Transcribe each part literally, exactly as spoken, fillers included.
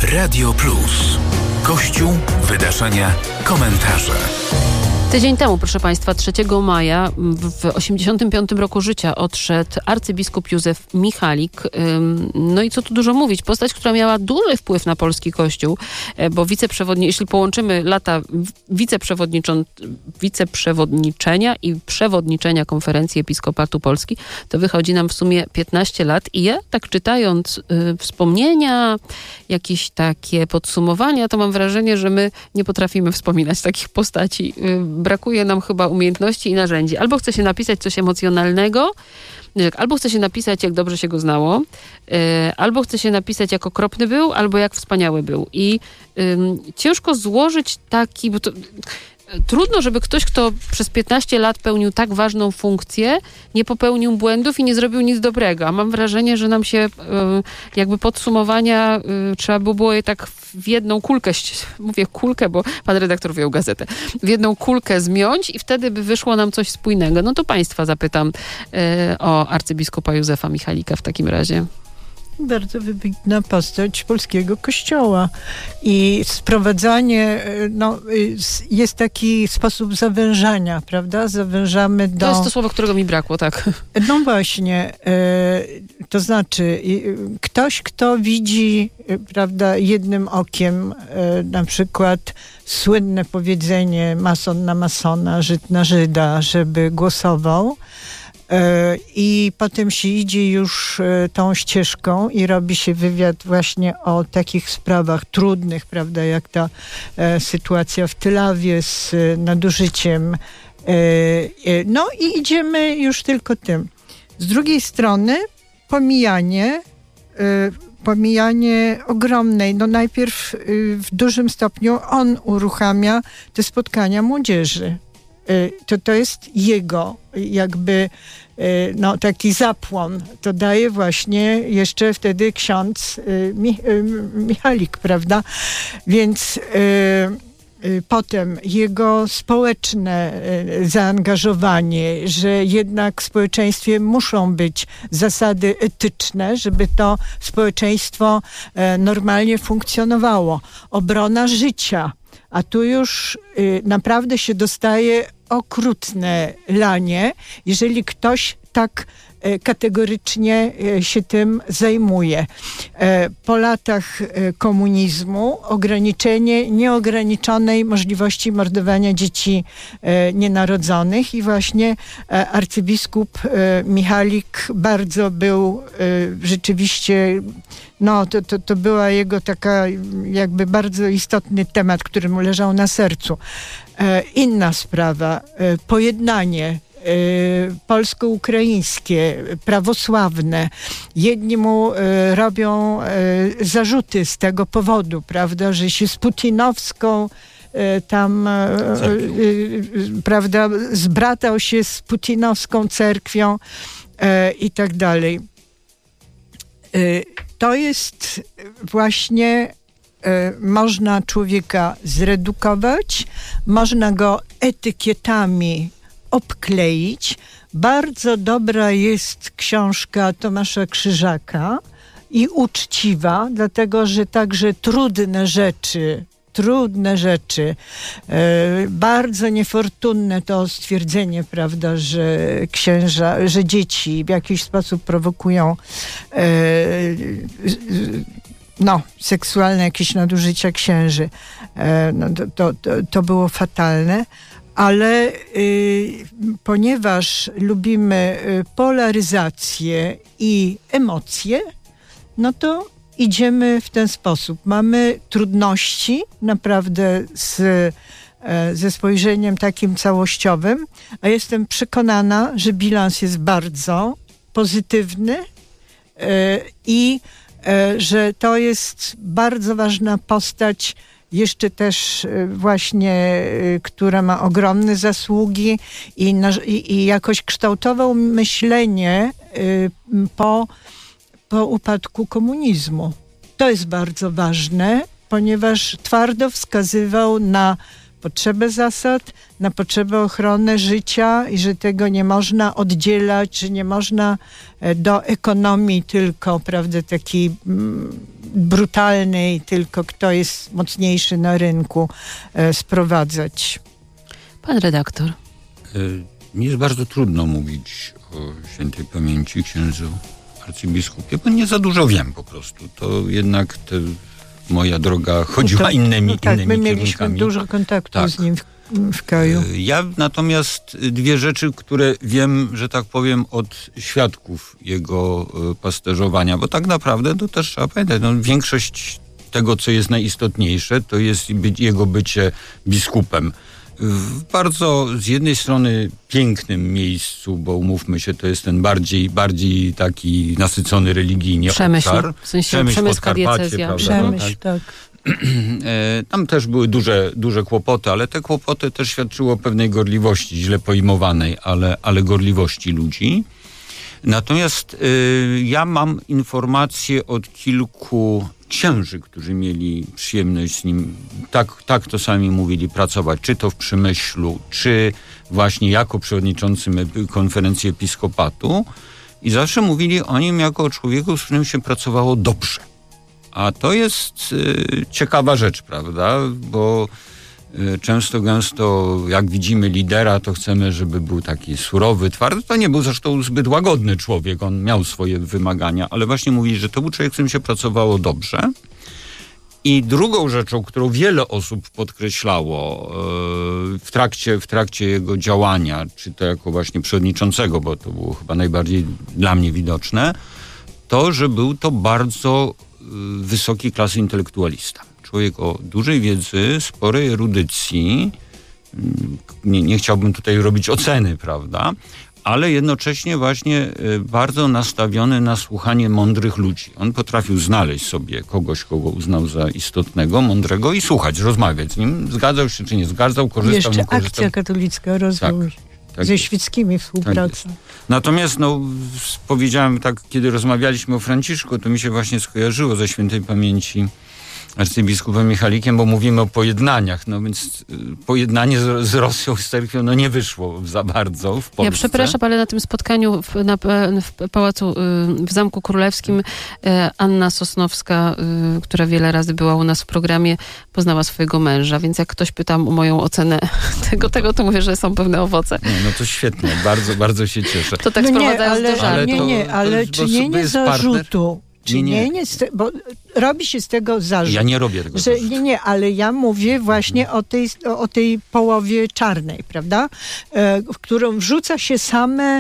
Radio Plus. Kościół, wydarzenia, komentarze. Tydzień temu, proszę Państwa, trzeciego maja w osiemdziesiątym piątym roku życia odszedł arcybiskup Józef Michalik. No i co tu dużo mówić, postać, która miała duży wpływ na polski Kościół, bo wiceprzewodni, jeśli połączymy lata wiceprzewodniczą, wiceprzewodniczenia i przewodniczenia Konferencji Episkopatu Polski, to wychodzi nam w sumie piętnaście lat i ja tak czytając y, wspomnienia, jakieś takie podsumowania, to mam wrażenie, że my nie potrafimy wspominać takich postaci. Y, Brakuje nam chyba umiejętności i narzędzi. Albo chce się napisać coś emocjonalnego, albo chce się napisać, jak dobrze się go znało, albo chce się napisać, jak okropny był, albo jak wspaniały był. I um, ciężko złożyć taki, bo to trudno, żeby ktoś, kto przez piętnaście lat pełnił tak ważną funkcję, nie popełnił błędów i nie zrobił nic dobrego. A mam wrażenie, że nam się jakby podsumowania trzeba by było je tak w jedną kulkę, mówię kulkę, bo pan redaktor wyjął gazetę, w jedną kulkę zmiąć i wtedy by wyszło nam coś spójnego. No to państwa zapytam o arcybiskupa Józefa Michalika w takim razie. Bardzo wybitna postać polskiego kościoła i sprowadzanie, no, jest taki sposób zawężania, prawda? Zawężamy do... To jest to słowo, którego mi brakło, tak. No właśnie, to znaczy ktoś, kto widzi, prawda, jednym okiem, na przykład słynne powiedzenie mason na masona, Żyd na Żyda, żeby głosował, i potem się idzie już tą ścieżką i robi się wywiad właśnie o takich sprawach trudnych, prawda, jak ta e, sytuacja w Tylawie z e, nadużyciem. E, e, no i idziemy już tylko tym. Z drugiej strony pomijanie, e, pomijanie ogromnej, no najpierw e, w dużym stopniu on uruchamia te spotkania młodzieży. To, to jest jego jakby no, taki zapłon. To daje właśnie jeszcze wtedy ksiądz Mi- Michalik, prawda? Więc y, y, potem jego społeczne y, zaangażowanie, że jednak w społeczeństwie muszą być zasady etyczne, żeby to społeczeństwo y, normalnie funkcjonowało. Obrona życia. A tu już y, naprawdę się dostaje okrutne lanie, jeżeli ktoś tak y, kategorycznie y, się tym zajmuje. Y, po latach y, komunizmu ograniczenie nieograniczonej możliwości mordowania dzieci y, nienarodzonych i właśnie y, arcybiskup y, Michalik bardzo był y, rzeczywiście... No, to, to, to była jego taka jakby bardzo istotny temat, który mu leżał na sercu. E, inna sprawa, e, pojednanie e, polsko-ukraińskie, prawosławne. Jedni mu e, robią e, zarzuty z tego powodu, prawda, że się z putinowską e, tam, e, e, prawda, zbratał się z putinowską cerkwią e, i tak dalej. E, To jest właśnie, y, można człowieka zredukować, można go etykietami obkleić. Bardzo dobra jest książka Tomasza Krzyżaka i uczciwa, dlatego że także trudne rzeczy, trudne rzeczy, e, bardzo niefortunne to stwierdzenie, prawda, że księża, że dzieci w jakiś sposób prowokują e, no, seksualne jakieś nadużycia księży. E, no, to, to, to było fatalne. Ale y, ponieważ lubimy polaryzację i emocje, no to idziemy w ten sposób. Mamy trudności naprawdę z, ze spojrzeniem takim całościowym, a jestem przekonana, że bilans jest bardzo pozytywny i że to jest bardzo ważna postać, jeszcze też właśnie, która ma ogromne zasługi i, i, i jakoś kształtował myślenie po po upadku komunizmu. To jest bardzo ważne, ponieważ twardo wskazywał na potrzebę zasad, na potrzebę ochrony życia i że tego nie można oddzielać, że nie można do ekonomii tylko, prawda, takiej mm, brutalnej, tylko kto jest mocniejszy na rynku, e, sprowadzać. Pan redaktor. Mi jest bardzo trudno mówić o świętej pamięci księdzu arcybiskupie, bo nie za dużo wiem po prostu. To jednak te, moja droga chodziła to, innymi, no tak, innymi my mieliśmy kierunkami. dużo kontaktu tak. z nim w, w kraju. Ja natomiast dwie rzeczy, które wiem, że tak powiem, od świadków jego pasterzowania, bo tak naprawdę to też trzeba pamiętać, no, większość tego, co jest najistotniejsze, to jest jego bycie biskupem. W bardzo z jednej strony pięknym miejscu, bo umówmy się, to jest ten bardziej, bardziej taki nasycony religijnie Przemyśl, obszar. w sensie Przemyśl, Przemyska Podkarpacie, diecezja. prawda? Przemyśl, tak. Tam też były duże, duże kłopoty, ale te kłopoty też świadczyły o pewnej gorliwości, źle pojmowanej, ale, ale gorliwości ludzi. Natomiast y, ja mam informacje od kilku księży, którzy mieli przyjemność z nim, tak, tak to sami mówili, pracować, czy to w Przemyślu, czy właśnie jako przewodniczącym konferencji episkopatu i zawsze mówili o nim jako o człowieku, z którym się pracowało dobrze. A to jest y, ciekawa rzecz, prawda, bo y, często, gęsto jak widzimy lidera, to chcemy, żeby był taki surowy, twardy. To nie był zresztą zbyt łagodny człowiek, on miał swoje wymagania, ale właśnie mówili, że to był człowiek, z którym się pracowało dobrze. I drugą rzeczą, którą wiele osób podkreślało y, w trakcie, w trakcie jego działania, czy to jako właśnie przewodniczącego, bo to było chyba najbardziej dla mnie widoczne, to, że był to bardzo wysokiej klasy intelektualista. Człowiek o dużej wiedzy, sporej erudycji. Nie, nie chciałbym tutaj robić oceny, prawda? Ale jednocześnie właśnie bardzo nastawiony na słuchanie mądrych ludzi. On potrafił znaleźć sobie kogoś, kogo uznał za istotnego, mądrego i słuchać, rozmawiać z nim. Zgadzał się czy nie zgadzał, korzystał, Jeszcze nie korzystał. akcja katolicka, rozwój. Tak. Tak, ze świeckimi współpraca. Tak Natomiast no, powiedziałem tak, kiedy rozmawialiśmy o Franciszku, to mi się właśnie skojarzyło ze świętej pamięci arcybiskupem Michalikiem, bo mówimy o pojednaniach, no więc pojednanie z, z Rosją, z cerkwią, no nie wyszło za bardzo w Polsce. Ja przepraszam, ale na tym spotkaniu w, na, w Pałacu, w Zamku Królewskim Anna Sosnowska, która wiele razy była u nas w programie, poznała swojego męża, więc jak ktoś pyta o moją ocenę tego, tego to mówię, że są pewne owoce. Nie, no to świetnie, bardzo, bardzo się cieszę. To tak no sprowadzając nie, ale, do żartu. Nie, nie, ale czynienie zarzutu, czynienie, nie, nie. bo robi się z tego zarzut. Ja nie robię tego że, zarzutu. Nie, nie, ale ja mówię właśnie mhm. o, tej, o tej połowie czarnej, prawda? E, w którą wrzuca się same,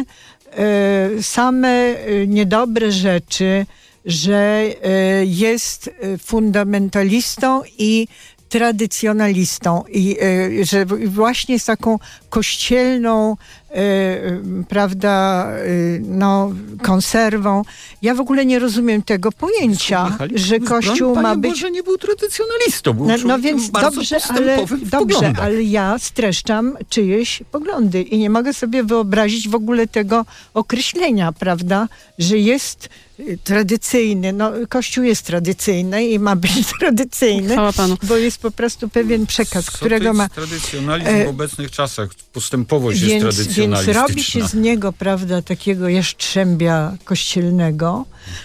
e, same niedobre rzeczy, że e, jest fundamentalistą i tradycjonalistą i y, że właśnie z taką kościelną y, y, prawda, y, no, konserwą. Ja w ogóle nie rozumiem tego pojęcia, Michalik, że Kościół broń, ma być... Boże, nie był tradycjonalistą, był no, no więc dobrze, ale, dobrze, ale ja streszczam czyjeś poglądy i nie mogę sobie wyobrazić w ogóle tego określenia, prawda, że jest tradycyjny. No, Kościół jest tradycyjny i ma być tradycyjny, Chwała Panu. Bo jest po prostu pewien przekaz, Co którego to jest ma... tradycjonalizm e, w obecnych czasach. Postępowość więc, jest tradycjonalistyczna. Więc robi się z niego, prawda, takiego jaszczębia kościelnego,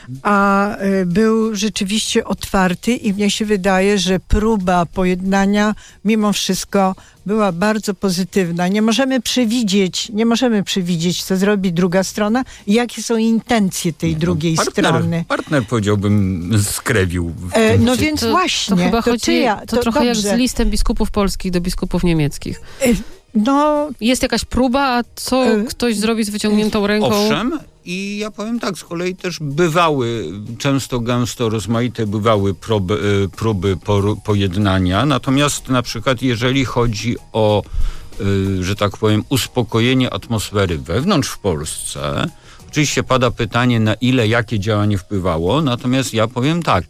a y, był rzeczywiście otwarty i mnie się wydaje, że próba pojednania mimo wszystko była bardzo pozytywna. Nie możemy przewidzieć, nie możemy przewidzieć, co zrobi druga strona i jakie są intencje tej Nie, drugiej no, partner, strony. Partner, powiedziałbym, skrewił. E, no więc to, właśnie. To chyba to chodzi, czyja, to, to trochę dobrze. jak z listem biskupów polskich do biskupów niemieckich. E, no... Jest jakaś próba, a co e, ktoś zrobi z wyciągniętą ręką? Owszem. I ja powiem tak, z kolei też bywały, często gęsto rozmaite bywały próby, próby pojednania, natomiast na przykład jeżeli chodzi o, że tak powiem, uspokojenie atmosfery wewnątrz w Polsce, oczywiście pada pytanie, na ile jakie działanie wpływało, natomiast ja powiem tak,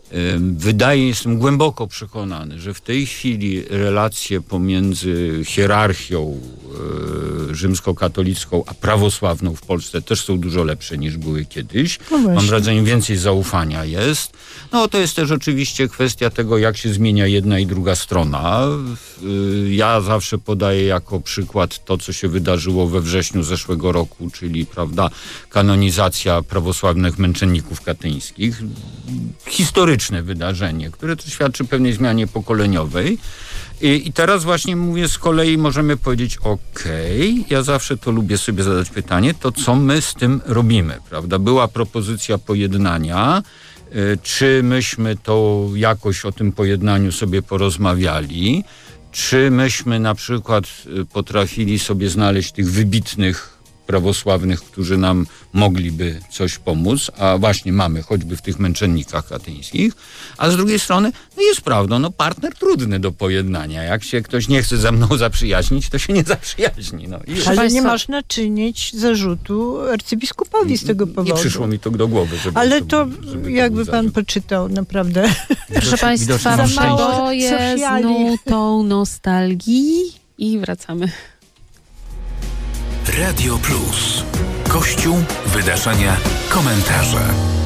Wydaje, jestem głęboko przekonany, że w tej chwili relacje pomiędzy hierarchią e, rzymskokatolicką a prawosławną w Polsce też są dużo lepsze niż były kiedyś. No Mam wrażenie, więcej zaufania jest. No to jest też oczywiście kwestia tego, jak się zmienia jedna i druga strona. E, ja zawsze podaję jako przykład to, co się wydarzyło we wrześniu zeszłego roku, czyli prawda, kanonizacja prawosławnych męczenników katyńskich. Historyczne wydarzenie, które to świadczy pewnej zmianie pokoleniowej. I, i teraz właśnie mówię, z kolei możemy powiedzieć, okej, okay, ja zawsze to lubię sobie zadać pytanie, to co my z tym robimy, prawda? Była propozycja pojednania, y, czy myśmy to jakoś o tym pojednaniu sobie porozmawiali, czy myśmy na przykład y, potrafili sobie znaleźć tych wybitnych prawosławnych, którzy nam mogliby coś pomóc, a właśnie mamy choćby w tych męczennikach katyńskich, a z drugiej strony no jest prawdą, no partner trudny do pojednania. Jak się ktoś nie chce ze mną zaprzyjaźnić, to się nie zaprzyjaźni. No. Ale Państwa... nie można czynić zarzutu arcybiskupowi z tego powodu. Nie przyszło mi to do głowy. Żeby Ale to, to jakby pan zarzut. poczytał, naprawdę. Proszę Państwa, boję z nutą nostalgii i wracamy. Radio Plus. Kościół, wydarzenia, komentarze.